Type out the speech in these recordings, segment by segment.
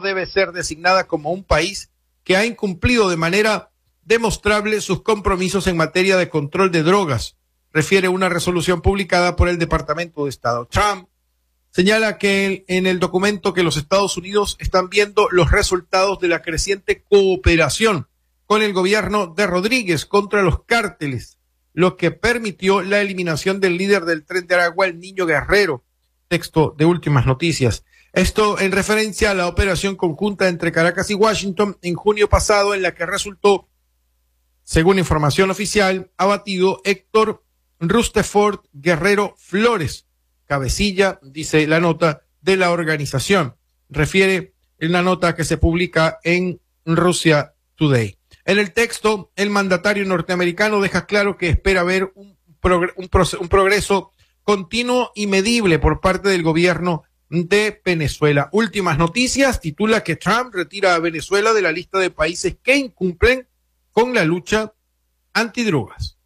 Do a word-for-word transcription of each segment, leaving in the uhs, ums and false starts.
debe ser designada como un país que ha incumplido de manera demostrable sus compromisos en materia de control de drogas, refiere una resolución publicada por el Departamento de Estado. Trump señala que en el documento que los Estados Unidos están viendo los resultados de la creciente cooperación con el gobierno de Rodríguez contra los cárteles, lo que permitió la eliminación del líder del Tren de Aragua, el Niño Guerrero. Texto de Últimas Noticias. Esto en referencia a la operación conjunta entre Caracas y Washington en junio pasado, en la que resultó, según información oficial, abatido Héctor Rustefort Guerrero Flores, cabecilla, dice la nota, de la organización. Refiere en la nota que se publica en Russia Today. En el texto, el mandatario norteamericano deja claro que espera ver un, progr- un, proce- un progreso continuo y medible por parte del gobierno de Venezuela. Últimas Noticias titula que Trump retira a Venezuela de la lista de países que incumplen con la lucha antidrogas.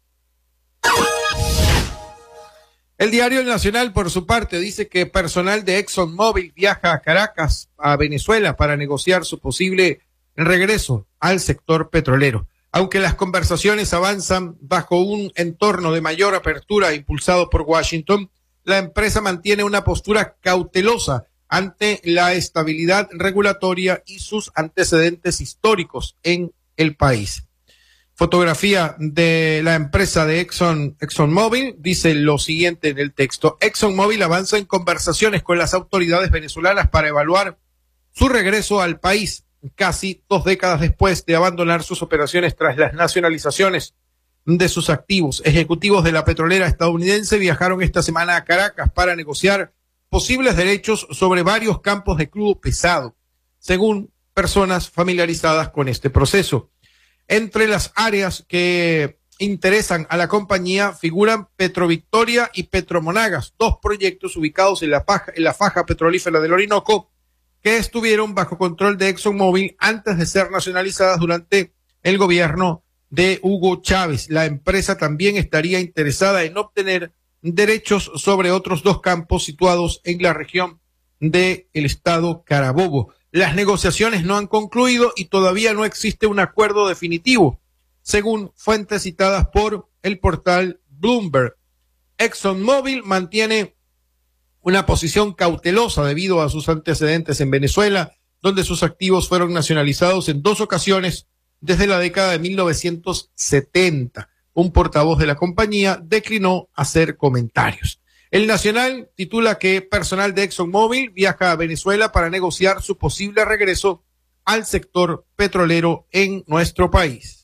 El diario El Nacional, por su parte, dice que personal de ExxonMobil viaja a Caracas, a Venezuela, para negociar su posible regreso al sector petrolero. Aunque las conversaciones avanzan bajo un entorno de mayor apertura impulsado por Washington, la empresa mantiene una postura cautelosa ante la estabilidad regulatoria y sus antecedentes históricos en el país. Fotografía de la empresa de Exxon, ExxonMobil dice lo siguiente en el texto. ExxonMobil avanza en conversaciones con las autoridades venezolanas para evaluar su regreso al país, casi dos décadas después de abandonar sus operaciones tras las nacionalizaciones de sus activos. Ejecutivos de la petrolera estadounidense viajaron esta semana a Caracas para negociar posibles derechos sobre varios campos de crudo pesado, según personas familiarizadas con este proceso. Entre las áreas que interesan a la compañía figuran Petrovictoria y Petromonagas, dos proyectos ubicados en la, paja, en la faja petrolífera del Orinoco, que estuvieron bajo control de ExxonMobil antes de ser nacionalizadas durante el gobierno de Hugo Chávez. La empresa también estaría interesada en obtener derechos sobre otros dos campos situados en la región del estado Carabobo. Las negociaciones no han concluido y todavía no existe un acuerdo definitivo, según fuentes citadas por el portal Bloomberg. ExxonMobil mantiene una posición cautelosa debido a sus antecedentes en Venezuela, donde sus activos fueron nacionalizados en dos ocasiones desde la década de mil novecientos setenta. Un portavoz de la compañía declinó hacer comentarios. El Nacional titula que personal de ExxonMobil viaja a Venezuela para negociar su posible regreso al sector petrolero en nuestro país.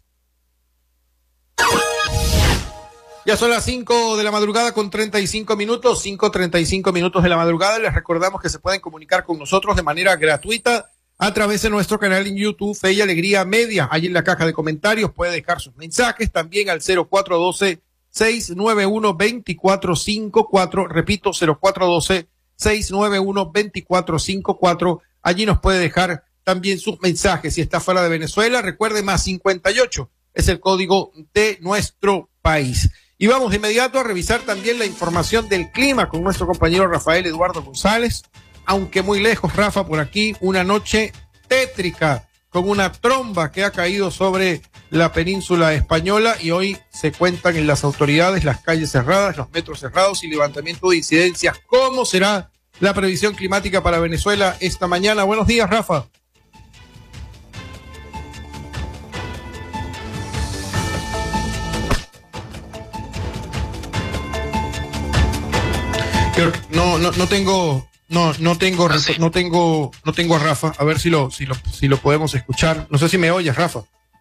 Ya son las cinco de la madrugada con treinta y cinco minutos, cinco treinta y cinco minutos de la madrugada. Les recordamos que se pueden comunicar con nosotros de manera gratuita a través de nuestro canal en YouTube, Fe y Alegría Media. Allí en la caja de comentarios puede dejar sus mensajes también al cero cuatro uno dos, seis nueve uno, dos cuatro cinco cuatro. Repito, cero cuatro uno dos, seis nueve uno, dos cuatro cinco cuatro. Allí nos puede dejar también sus mensajes. Si está fuera de Venezuela, recuerde, más cincuenta y ocho es el código de nuestro país. Y vamos de inmediato a revisar también la información del clima con nuestro compañero Rafael Eduardo González. Aunque muy lejos, Rafa, por aquí, una noche tétrica con una tromba que ha caído sobre la península española y hoy se cuentan en las autoridades las calles cerradas, los metros cerrados y levantamiento de incidencias. ¿Cómo será la previsión climática para Venezuela esta mañana? Buenos días, Rafa. No, no, no tengo, no, no tengo, ah, sí. no tengo, no tengo a Rafa. A ver si lo, si lo, si lo podemos escuchar. No sé si me oyes, Rafa.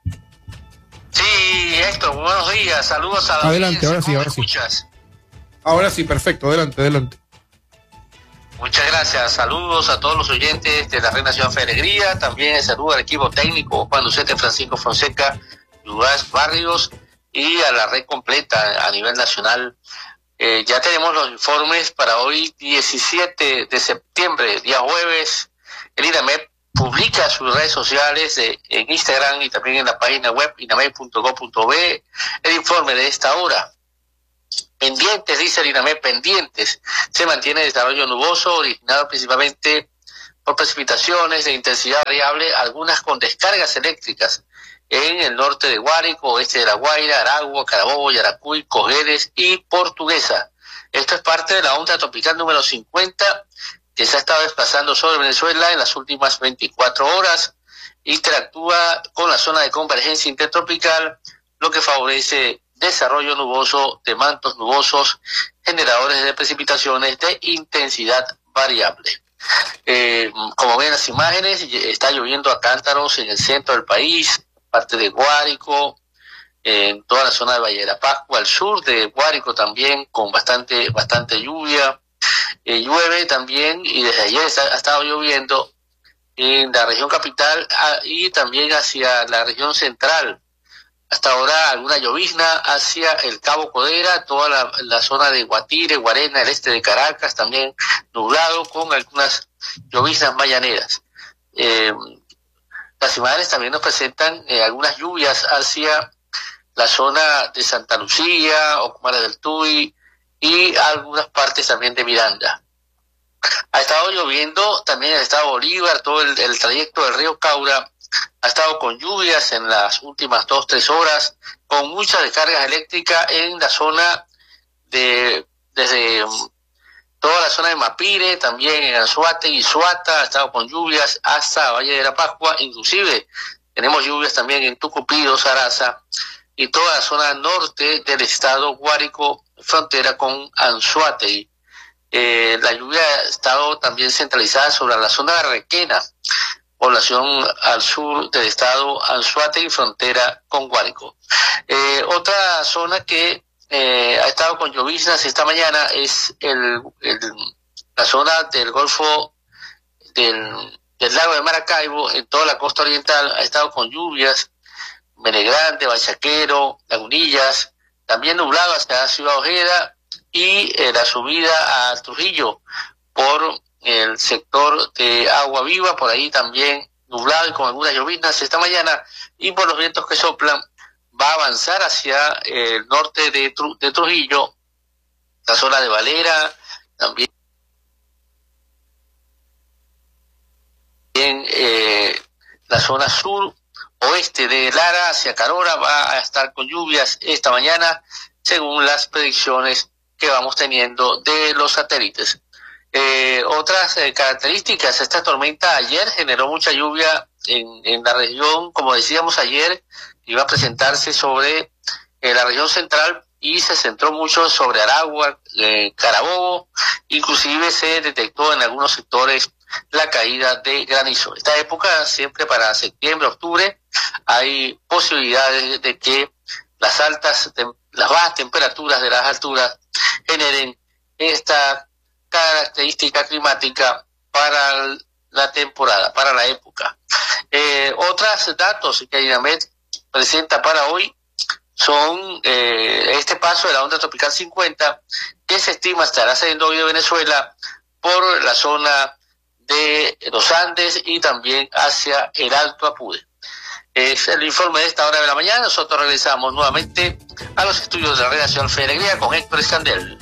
Sí, Héctor, buenos días. Saludos a la Adelante, ahora sí, ahora sí. Ahora sí, perfecto. Adelante, adelante. Muchas gracias. Saludos a todos los oyentes de la Red Nacional Fe y Alegría. También saludo al equipo técnico Juan Ducete, Francisco Fonseca, Luis Barrios y a la red completa a nivel nacional. Eh, ya tenemos los informes para hoy, diecisiete de septiembre, día jueves. El INAMEP publica sus redes sociales eh, en Instagram y también en la página web inamep punto gob punto be el informe de esta hora. Pendientes, dice el INAMEP, pendientes. Se mantiene el desarrollo nuboso, originado principalmente por precipitaciones de intensidad variable, algunas con descargas eléctricas en el norte de Guárico, oeste de La Guaira, Aragua, Carabobo, Yaracuy, Cojedes y Portuguesa. Esto es parte de la onda tropical número cincuenta que se ha estado desplazando sobre Venezuela en las últimas veinticuatro horas. Interactúa con la zona de convergencia intertropical, lo que favorece desarrollo nuboso de mantos nubosos, generadores de precipitaciones de intensidad variable. Eh, como ven las imágenes, está lloviendo a cántaros en el centro del país, parte de Guárico, en toda la zona de Valle de la Pascua, al sur de Guárico también, con bastante bastante lluvia. Eh, llueve también, y desde ayer está, ha estado lloviendo en la región capital a, y también hacia la región central. Hasta ahora alguna llovizna hacia el Cabo Codera, toda la, la zona de Guatire, Guarena, el este de Caracas, también nublado con algunas lloviznas mañaneras. Eh, las imágenes también nos presentan eh, algunas lluvias hacia la zona de Santa Lucía, Ocumare del Tuy y algunas partes también de Miranda. Ha estado lloviendo también en el estado Bolívar, todo el, el trayecto del río Caura ha estado con lluvias en las últimas dos, tres horas, con muchas descargas eléctricas en la zona de, desde toda la zona de Mapire, también en Anzoátegui y Suata, ha estado con lluvias hasta Valle de la Pascua, inclusive tenemos lluvias también en Tucupido, Saraza y toda la zona norte del estado Guárico, frontera con Anzoátegui. Eh, la lluvia ha estado también centralizada sobre la zona de Requena, población al sur del estado Anzoátegui, frontera con Guárico. Eh, otra zona que eh, ha estado con lloviznas esta mañana es el, el, la zona del Golfo del, del lago de Maracaibo, en toda la costa oriental ha estado con lluvias, Menegrande, Bachaquero, Lagunillas, también nublado hasta Ciudad Ojeda y eh, la subida a Trujillo por el sector de Agua Viva, por ahí también nublado y con algunas lloviznas esta mañana, y por los vientos que soplan va a avanzar hacia el norte de, Tru de Trujillo, la zona de Valera, también eh, la zona sur oeste de Lara hacia Carora va a estar con lluvias esta mañana, según las predicciones que vamos teniendo de los satélites. Eh, otras eh, características, esta tormenta ayer generó mucha lluvia en, en la región, como decíamos ayer, iba a presentarse sobre eh, la región central y se centró mucho sobre Aragua, eh, Carabobo, inclusive se detectó en algunos sectores la caída de granizo. Esta época, siempre para septiembre, octubre, hay posibilidades de que las altas, las bajas temperaturas de las alturas generen esta característica climática para la temporada, para la época. Eh, otros datos que INAMET presenta para hoy son eh, este paso de la onda tropical cincuenta, que se estima estará saliendo hoy de Venezuela por la zona de los Andes y también hacia el Alto Apure. Es el informe de esta hora de la mañana. Nosotros regresamos nuevamente a los estudios de la Red Nacional Fe y Alegría con Héctor Escandel.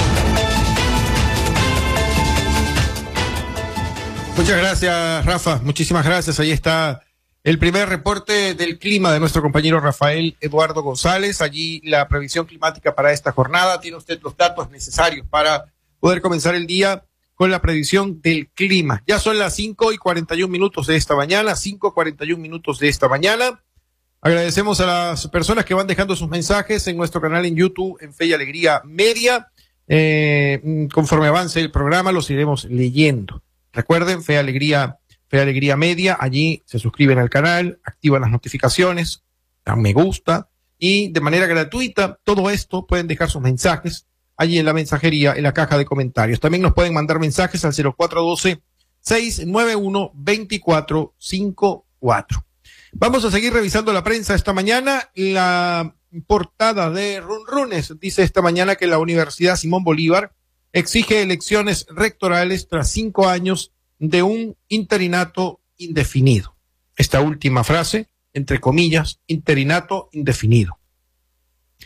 Muchas gracias, Rafa. Muchísimas gracias. Ahí está el primer reporte del clima de nuestro compañero Rafael Eduardo González. Allí la previsión climática para esta jornada. Tiene usted los datos necesarios para poder comenzar el día con la predicción del clima. Ya son las cinco y cuarenta y un minutos de esta mañana, cinco cuarenta y un minutos de esta mañana. Agradecemos a las personas que van dejando sus mensajes en nuestro canal en YouTube, en Fe y Alegría Media. Eh, conforme avance el programa, los iremos leyendo. Recuerden, Fe y Alegría, Fe y Alegría Media, allí se suscriben al canal, activan las notificaciones, dan me gusta, y de manera gratuita, todo esto pueden dejar sus mensajes allí en la mensajería, en la caja de comentarios. También nos pueden mandar mensajes al cero cuatro uno dos, seis nueve uno, dos cuatro cinco cuatro. Vamos a seguir revisando la prensa esta mañana. La portada de Runrunes dice esta mañana que la Universidad Simón Bolívar exige elecciones rectorales tras cinco años de un interinato indefinido. Esta última frase, entre comillas, interinato indefinido.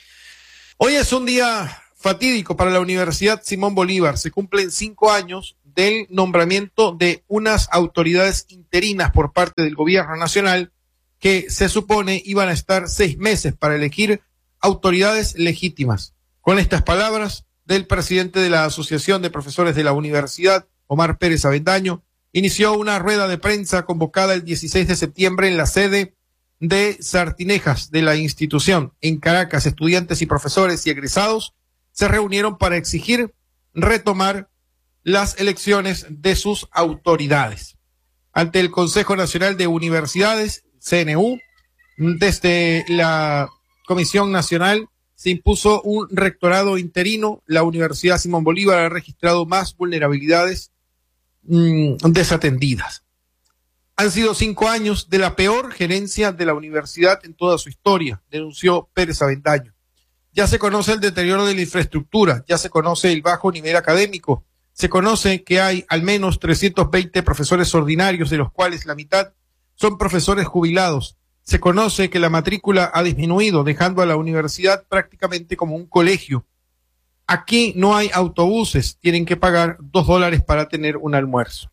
Hoy es un día fatídico para la Universidad Simón Bolívar. Se cumplen cinco años del nombramiento de unas autoridades interinas por parte del gobierno nacional que se supone iban a estar seis meses para elegir autoridades legítimas. Con estas palabras del presidente de la Asociación de Profesores de la Universidad, Omar Pérez Avendaño, inició una rueda de prensa convocada el dieciséis de septiembre en la sede de Sartinejas de la institución. En Caracas, estudiantes y profesores y egresados se reunieron para exigir retomar las elecciones de sus autoridades. Ante el Consejo Nacional de Universidades, C N U, desde la Comisión Nacional se impuso un rectorado interino. La Universidad Simón Bolívar ha registrado más vulnerabilidades mmm, desatendidas. Han sido cinco años de la peor gerencia de la universidad en toda su historia, denunció Pérez Avendaño. Ya se conoce el deterioro de la infraestructura, ya se conoce el bajo nivel académico, se conoce que hay al menos trescientos veinte profesores ordinarios, de los cuales la mitad son profesores jubilados. Se conoce que la matrícula ha disminuido, dejando a la universidad prácticamente como un colegio. Aquí no hay autobuses, tienen que pagar dos dólares para tener un almuerzo.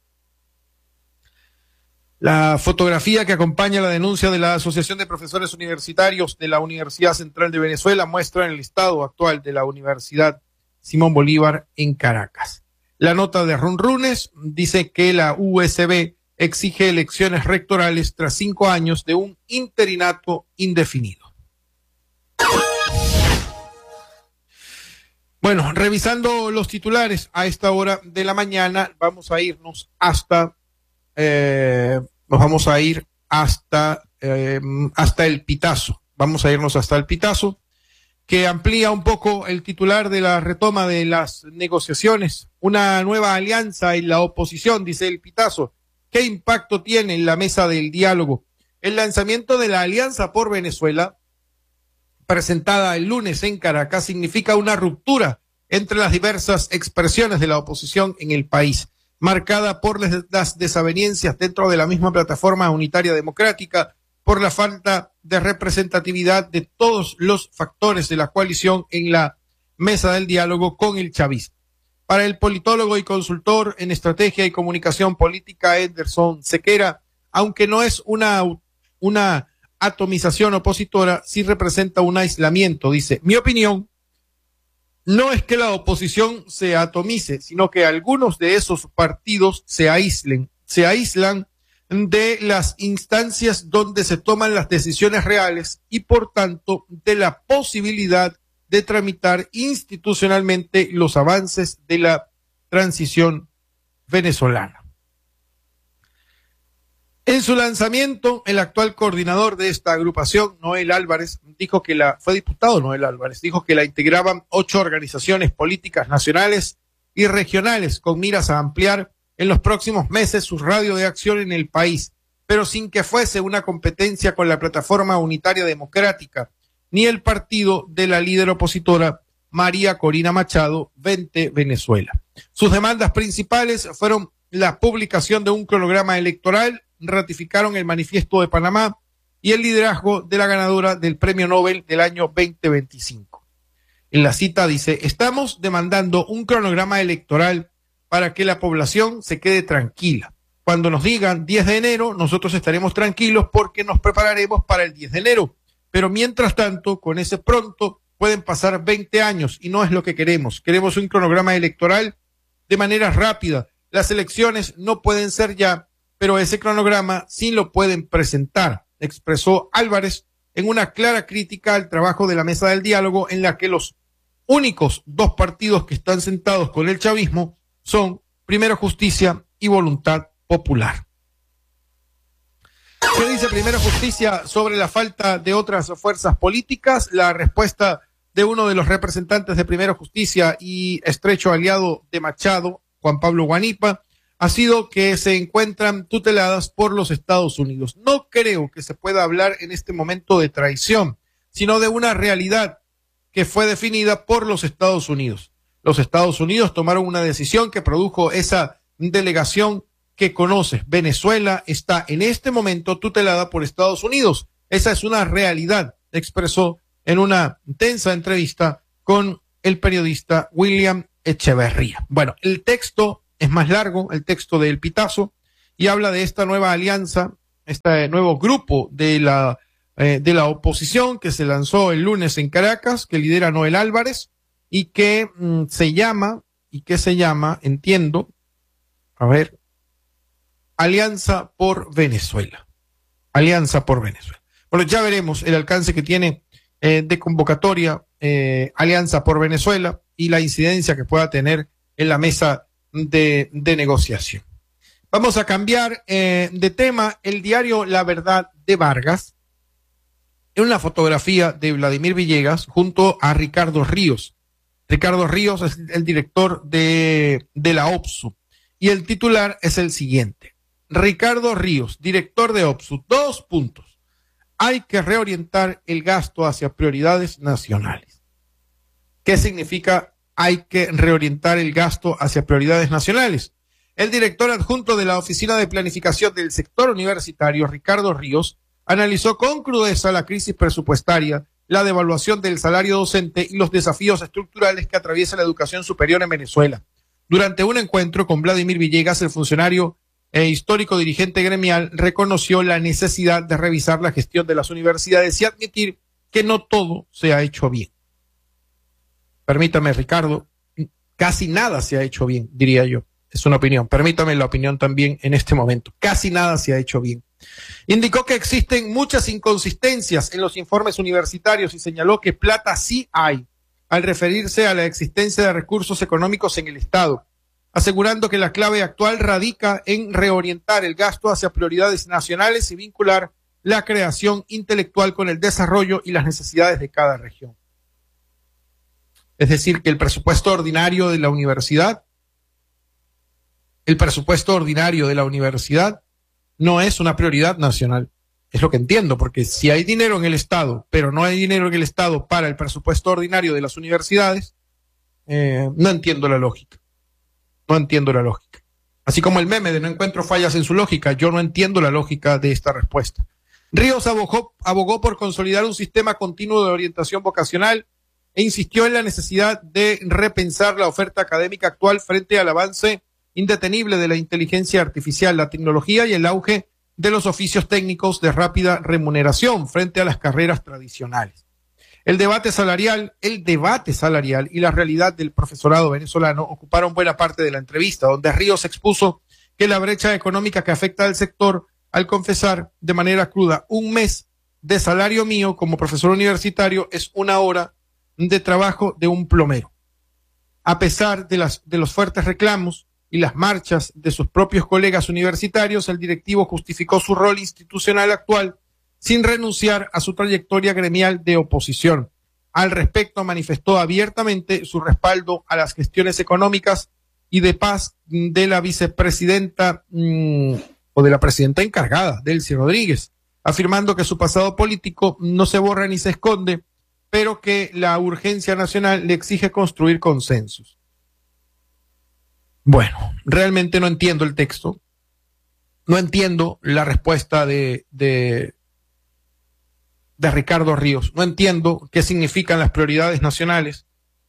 La fotografía que acompaña la denuncia de la Asociación de Profesores Universitarios de la Universidad Central de Venezuela muestra el estado actual de la Universidad Simón Bolívar en Caracas. La nota de Runrunes dice que la U S B exige elecciones rectorales tras cinco años de un interinato indefinido. Bueno, revisando los titulares a esta hora de la mañana, vamos a irnos hasta... Eh, nos vamos a ir hasta eh, hasta el Pitazo. Vamos a irnos hasta el Pitazo, que amplía un poco el titular de la retoma de las negociaciones. Una nueva alianza en la oposición, dice el Pitazo. ¿Qué impacto tiene en la mesa del diálogo? El lanzamiento de la Alianza por Venezuela, presentada el lunes en Caracas, significa una ruptura entre las diversas expresiones de la oposición en el país, marcada por las desavenencias dentro de la misma plataforma unitaria democrática, por la falta de representatividad de todos los factores de la coalición en la mesa del diálogo con el chavismo. Para el politólogo y consultor en estrategia y comunicación política Anderson Sequera, aunque no es una, una atomización opositora, sí representa un aislamiento. Dice, mi opinión no es que la oposición se atomice, sino que algunos de esos partidos se aíslen, se aíslan de las instancias donde se toman las decisiones reales y por tanto de la posibilidad de tramitar institucionalmente los avances de la transición venezolana. En su lanzamiento, el actual coordinador de esta agrupación, Noel Álvarez, dijo que la, fue diputado Noel Álvarez, dijo que la integraban ocho organizaciones políticas nacionales y regionales con miras a ampliar en los próximos meses su radio de acción en el país, pero sin que fuese una competencia con la plataforma unitaria democrática, ni el partido de la líder opositora María Corina Machado, Vente Venezuela. Sus demandas principales fueron la publicación de un cronograma electoral, ratificaron el Manifiesto de Panamá y el liderazgo de la ganadora del Premio Nobel del año veinte veinticinco. En la cita dice, estamos demandando un cronograma electoral para que la población se quede tranquila. Cuando nos digan diez de enero, nosotros estaremos tranquilos porque nos prepararemos para el diez de enero. Pero mientras tanto, con ese pronto, pueden pasar veinte años y no es lo que queremos. Queremos un cronograma electoral de manera rápida. Las elecciones no pueden ser ya, pero ese cronograma sí lo pueden presentar, expresó Álvarez en una clara crítica al trabajo de la mesa del diálogo, en la que los únicos dos partidos que están sentados con el chavismo son Primero Justicia y Voluntad Popular. ¿Qué dice Primero Justicia sobre la falta de otras fuerzas políticas? La respuesta de uno de los representantes de Primero Justicia y estrecho aliado de Machado, Juan Pablo Guanipa, ha sido que se encuentran tuteladas por los Estados Unidos. No creo que se pueda hablar en este momento de traición, sino de una realidad que fue definida por los Estados Unidos. Los Estados Unidos tomaron una decisión que produjo esa delegación que conoce. Venezuela está en este momento tutelada por Estados Unidos. Esa es una realidad, expresó en una intensa entrevista con el periodista William Echeverría. Bueno, el texto es más largo el texto del Pitazo y habla de esta nueva alianza, este nuevo grupo de la, eh, de la oposición que se lanzó el lunes en Caracas, que lidera Noel Álvarez y que mm, se llama, y que se llama, entiendo, a ver, Alianza por Venezuela. Alianza por Venezuela. Bueno, ya veremos el alcance que tiene eh, de convocatoria eh, Alianza por Venezuela y la incidencia que pueda tener en la mesa de, de negociación. Vamos a cambiar eh, de tema. El diario La Verdad de Vargas, en una fotografía de Vladimir Villegas junto a Ricardo Ríos. Ricardo Ríos es el director de, de la OPSU y el titular es el siguiente. Ricardo Ríos, director de OPSU, dos puntos. Hay que reorientar el gasto hacia prioridades nacionales. ¿Qué significa hay que reorientar el gasto hacia prioridades nacionales? El director adjunto de la Oficina de Planificación del Sector Universitario, Ricardo Ríos, analizó con crudeza la crisis presupuestaria, la devaluación del salario docente y los desafíos estructurales que atraviesa la educación superior en Venezuela. Durante un encuentro con Vladimir Villegas, el funcionario e histórico dirigente gremial reconoció la necesidad de revisar la gestión de las universidades y admitir que no todo se ha hecho bien. Permítame, Ricardo, casi nada se ha hecho bien, diría yo. Es una opinión. Permítame la opinión también en este momento. Casi nada se ha hecho bien. Indicó que existen muchas inconsistencias en los informes universitarios y señaló que plata sí hay, al referirse a la existencia de recursos económicos en el Estado, asegurando que la clave actual radica en reorientar el gasto hacia prioridades nacionales y vincular la creación intelectual con el desarrollo y las necesidades de cada región. Es decir, que el presupuesto ordinario de la universidad, el presupuesto ordinario de la universidad no es una prioridad nacional. Es lo que entiendo, porque si hay dinero en el Estado, pero no hay dinero en el Estado para el presupuesto ordinario de las universidades, eh, no entiendo la lógica. No entiendo la lógica. Así como el meme de no encuentro fallas en su lógica, yo no entiendo la lógica de esta respuesta. Ríos abogó, abogó por consolidar un sistema continuo de orientación vocacional e insistió en la necesidad de repensar la oferta académica actual frente al avance indetenible de la inteligencia artificial, la tecnología y el auge de los oficios técnicos de rápida remuneración frente a las carreras tradicionales. El debate salarial, el debate salarial y la realidad del profesorado venezolano ocuparon buena parte de la entrevista, donde Ríos expuso que la brecha económica que afecta al sector, al confesar de manera cruda, un mes de salario mío como profesor universitario es una hora de trabajo de un plomero. A pesar de las, de los fuertes reclamos y las marchas de sus propios colegas universitarios, el directivo justificó su rol institucional actual sin renunciar a su trayectoria gremial de oposición. Al respecto, manifestó abiertamente su respaldo a las gestiones económicas y de paz de la vicepresidenta mmm, o de la presidenta encargada, Delcy Rodríguez, afirmando que su pasado político no se borra ni se esconde, pero que la urgencia nacional le exige construir consensos. Bueno, realmente no entiendo el texto, no entiendo la respuesta de, de, de Ricardo Ríos, no entiendo qué significan las prioridades nacionales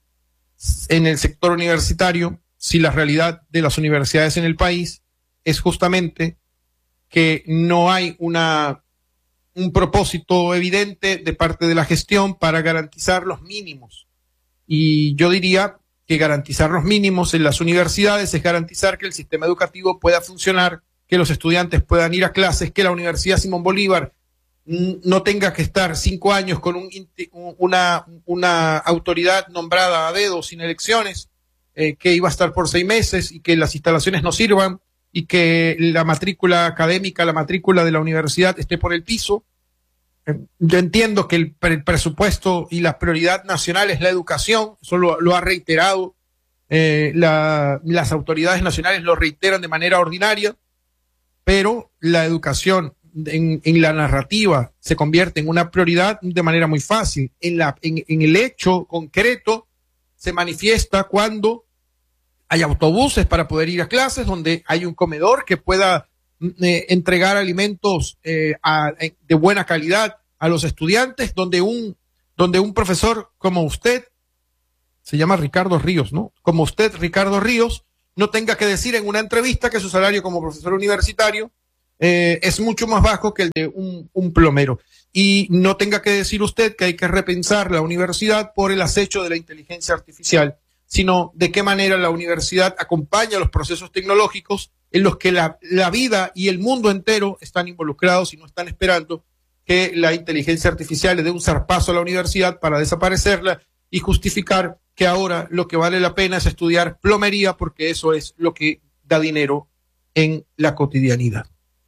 en el sector universitario si la realidad de las universidades en el país es justamente que no hay una, un propósito evidente de parte de la gestión para garantizar los mínimos. Y yo diría que garantizar los mínimos en las universidades es garantizar que el sistema educativo pueda funcionar, que los estudiantes puedan ir a clases, que la Universidad Simón Bolívar no tenga que estar cinco años con un, una, una autoridad nombrada a dedo sin elecciones, eh, que iba a estar por seis meses y que las instalaciones no sirvan y que la matrícula académica, la matrícula de la universidad esté por el piso. Yo entiendo que el, el presupuesto y la prioridad nacional es la educación, eso lo, lo ha reiterado, eh, la, las autoridades nacionales lo reiteran de manera ordinaria, pero la educación en, en la narrativa se convierte en una prioridad de manera muy fácil. En, la, en, en el hecho concreto se manifiesta cuando hay autobuses para poder ir a clases, donde hay un comedor que pueda Eh, entregar alimentos eh, a, de buena calidad a los estudiantes, donde un, donde un profesor como usted, se llama Ricardo Ríos, ¿no? Como usted, Ricardo Ríos, no tenga que decir en una entrevista que su salario como profesor universitario eh, es mucho más bajo que el de un, un plomero. Y no tenga que decir usted que hay que repensar la universidad por el acecho de la inteligencia artificial, sino de qué manera la universidad acompaña los procesos tecnológicos en los que la, la vida y el mundo entero están involucrados y no están esperando que la inteligencia artificial le dé un zarpazo a la universidad para desaparecerla y justificar que ahora lo que vale la pena es estudiar plomería porque eso es lo que da dinero en la cotidianidad.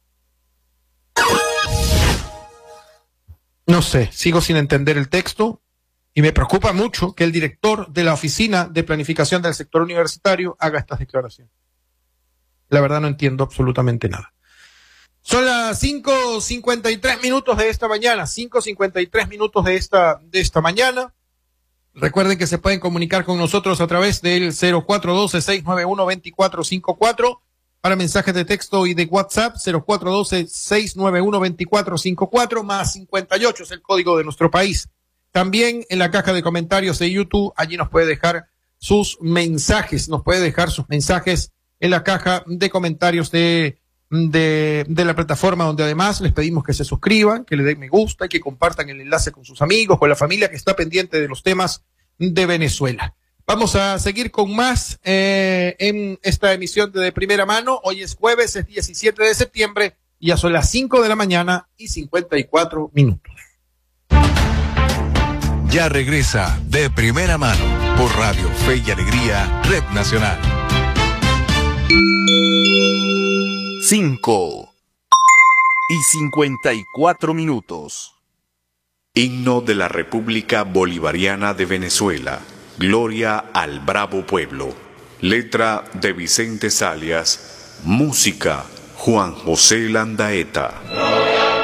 No sé, sigo sin entender el texto y me preocupa mucho que el director de la Oficina de Planificación del Sector Universitario haga estas declaraciones. La verdad no entiendo absolutamente nada. Son las cinco cincuenta y tres minutos de esta mañana, cinco cincuenta y tres minutos de esta, de esta mañana. Recuerden que se pueden comunicar con nosotros a través del cero cuatro uno dos, seis nueve uno, dos cuatro cinco cuatro para mensajes de texto y de WhatsApp, cero cuatro uno dos, seis nueve uno, dos cuatro cinco cuatro, más cincuenta y ocho es el código de nuestro país. También en la caja de comentarios de YouTube, allí nos puede dejar sus mensajes, nos puede dejar sus mensajes en la caja de comentarios de, de, de la plataforma, donde además les pedimos que se suscriban, que le den me gusta y que compartan el enlace con sus amigos, con la familia que está pendiente de los temas de Venezuela. Vamos a seguir con más eh, en esta emisión de, de Primera Mano. Hoy es jueves, es diecisiete de septiembre, y ya son las cinco de la mañana y cincuenta y cuatro minutos. Ya regresa De Primera Mano por Radio Fe y Alegría, Red Nacional. Cinco y cincuenta y cuatro minutos. Himno de la República Bolivariana de Venezuela. Gloria al bravo pueblo. Letra de Vicente Salias. Música Juan José Landaeta.